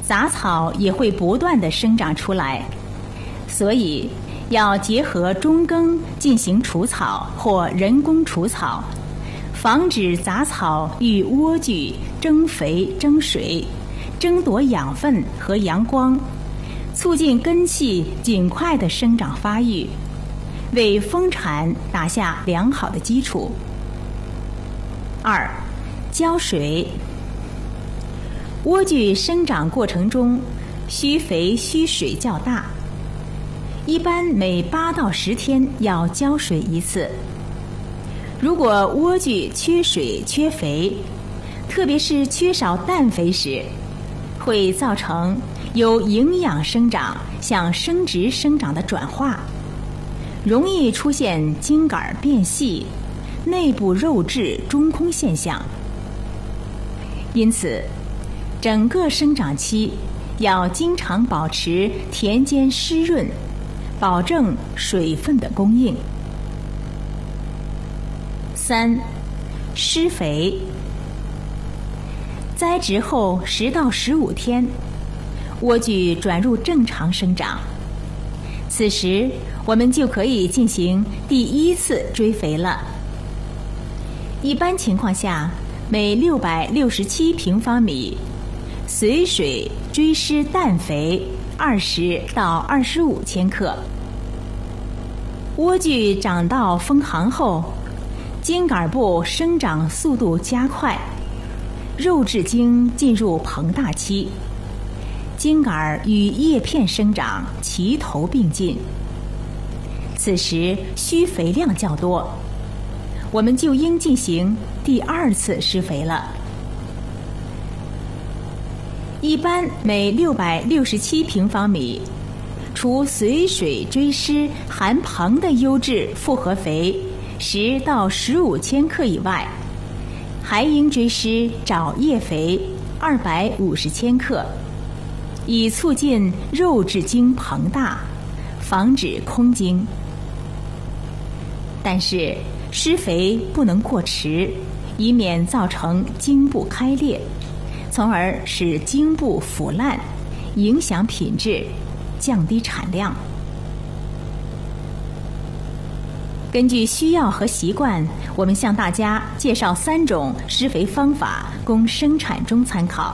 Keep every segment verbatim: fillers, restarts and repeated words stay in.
杂草也会不断地生长出来，所以要结合中耕进行除草或人工除草，防止杂草遇莴苣争肥争水，争夺养分和阳光，促进根系尽快的生长发育，为丰产打下良好的基础。二、浇水。莴苣生长过程中，需肥需水较大，一般每八到十天要浇水一次。如果莴苣缺水缺肥，特别是缺少氮肥时，会造成由营养生长向生殖生长的转化，容易出现茎秆变细、内部肉质中空现象。因此，整个生长期要经常保持田间湿润，保证水分的供应。三、施肥。栽植后十到十五天，莴苣转入正常生长，此时我们就可以进行第一次追肥了。一般情况下，每六百六十七平方米，随水追施氮肥二十到二十五千克。莴苣长到封行后，茎秆部生长速度加快，肉质茎进入膨大期，茎秆与叶片生长齐头并进。此时需肥量较多，我们就应进行第二次施肥了。一般每六百六十七平方米，除随水追施含硼的优质复合肥十到十五千克以外，还应追施沼叶肥二百五十千克，以促进肉质茎膨大，防止空茎。但是施肥不能过迟，以免造成茎部开裂，从而使茎部腐烂，影响品质，降低产量。根据需要和习惯，我们向大家介绍三种施肥方法，供生产中参考。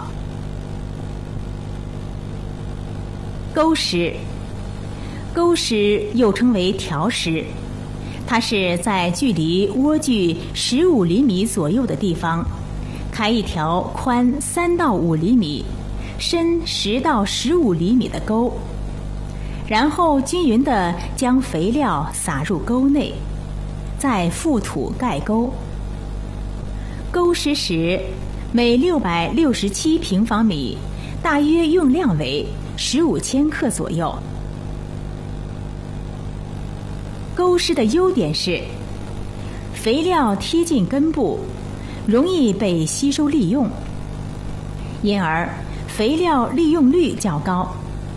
沟施。沟施又称为条施，它是在距离莴苣十五厘米左右的地方，开一条宽三到五厘米、深十到十五厘米的沟，然后均匀地将肥料撒入沟内，再覆土盖沟。沟施时，每六百六十七平方米，大约用量为十五千克左右。沟施的优点是，肥料贴近根部，容易被吸收利用，因而肥料利用率较高。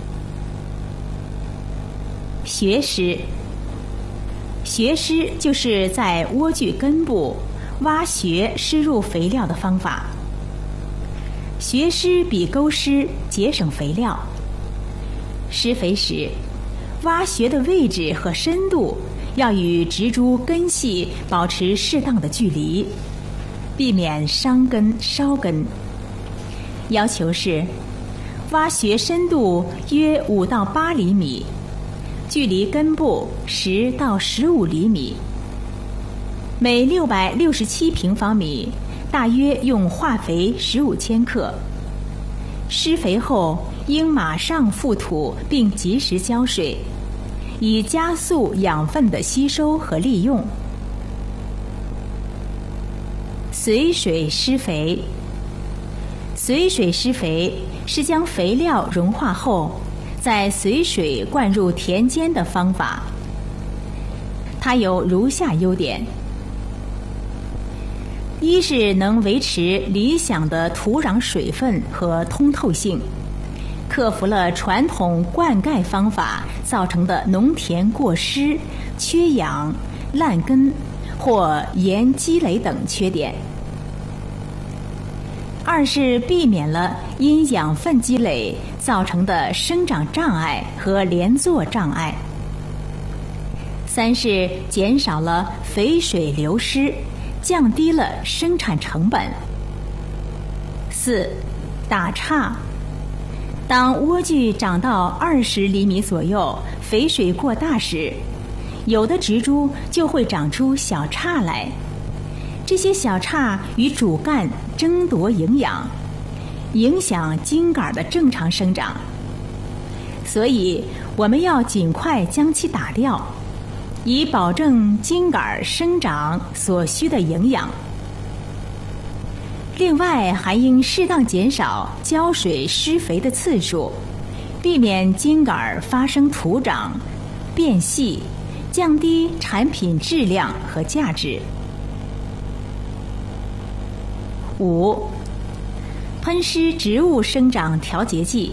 穴施。穴施就是在莴苣根部挖穴施入肥料的方法。穴施比沟施节省肥料。施肥时，挖穴的位置和深度要与植株根系保持适当的距离，避免伤根烧根。要求是挖穴深度约五到八厘米，距离根部十到十五厘米。每六百六十七平方米，大约用化肥十五千克。施肥后应马上覆土并及时浇水，以加速养分的吸收和利用。随水施肥。随水施肥是将肥料融化后再随水灌入田间的方法。它有如下优点：一是能维持理想的土壤水分和通透性，克服了传统灌溉方法造成的农田过湿、缺氧、烂根或盐积累等缺点。 二是避免了因养分积累造成的生长障碍和连坐障碍；三是减少了肥水流失，降低了生产成本；四、打杈。当莴苣长到二十厘米左右，肥水过大时，有的植株就会长出小杈来。这些小杈与主干争夺营养，影响茎秆的正常生长。所以我们要尽快将其打掉，以保证茎秆生长所需的营养。另外，还应适当减少浇水施肥的次数，避免茎秆发生徒长、变细，降低产品质量和价值。五、喷施植物生长调节剂。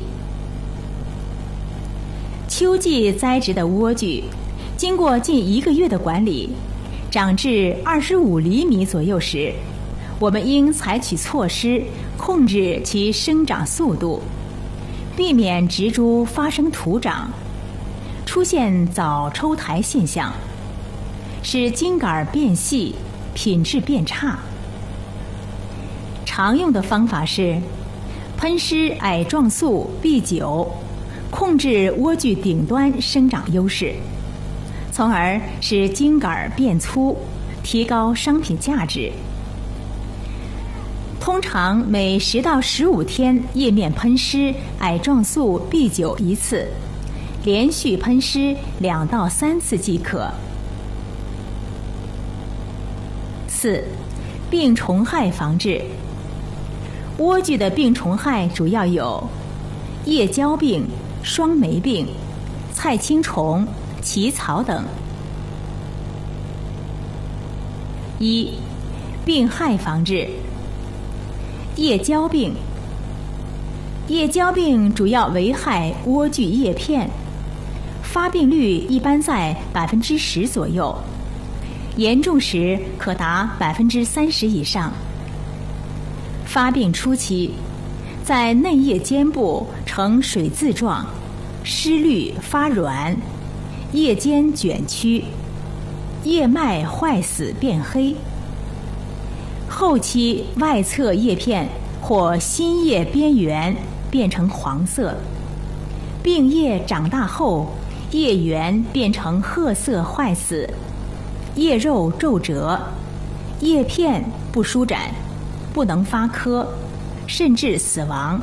秋季栽植的莴苣，经过近一个月的管理，长至二十五厘米左右时，我们应采取措施控制其生长速度，避免植株发生徒长，出现早抽苔现象，使茎秆变细，品质变差。常用的方法是喷施矮状素 B 九， 控制莴苣顶端生长优势，从而使茎秆变粗，提高商品价值。通常每十到十五天叶面喷施矮状素 B 九 一次，连续喷施两到三次即可。四、病虫害防治。莴苣的病虫害主要有叶胶病、霜霉病、菜青虫、起草等。一、病害防治。叶胶病。叶胶病主要危害莴苣叶片，发病率一般在百分之十左右，严重时可达百分之三十以上。发病初期，在内叶尖部呈水渍状，湿绿发软，叶尖卷曲，叶脉坏死变黑。后期外侧叶片或新叶边缘变成黄色，病叶长大后，叶缘变成褐色坏死，叶肉皱褶，叶片不舒展，不能发科，甚至死亡。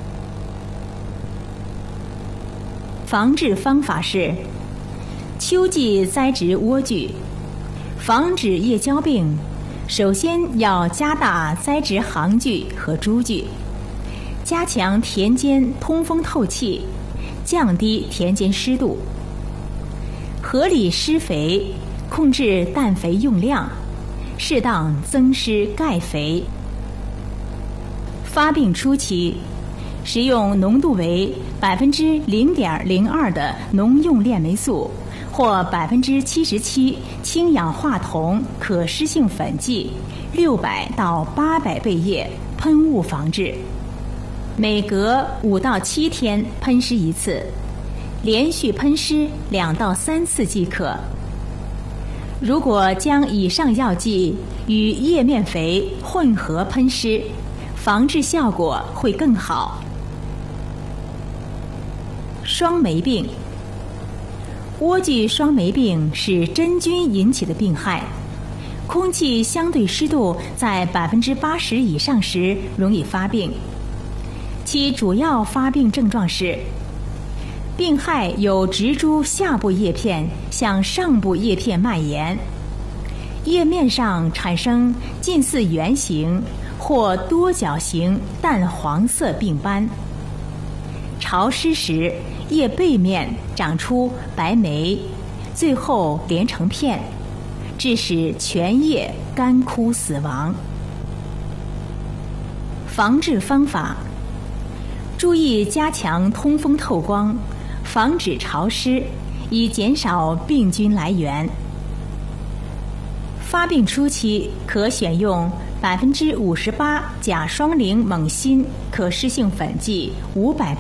防治方法是：秋季栽植莴苣，防止叶胶病，首先要加大栽植行距和株距，加强田间通风透气，降低田间湿度，合理施肥，控制氮肥用量，适当增施钙肥。发病初期，使用浓度为百分之零点零二的农用链霉素或百分之七十七氢氧化铜可施性粉剂六百到八百倍叶喷雾防治，每隔五到七天喷施一次，连续喷施两到三次即可。如果将以上药剂与叶面肥混合喷施，防治效果会更好。霜霉病。莴苣霜霉病是真菌引起的病害，空气相对湿度在百分之八十以上时容易发病。其主要发病症状是：病害由植株下部叶片向上部叶片蔓延，叶面上产生近似圆形或多角形淡黄色病斑，潮湿时叶背面长出白霉，最后连成片，致使全叶干枯死亡。防治方法：注意加强通风透光，防止潮湿，以减少病菌来源。发病初期可选用百分之五十八甲双磷锰锌可施性粉剂五百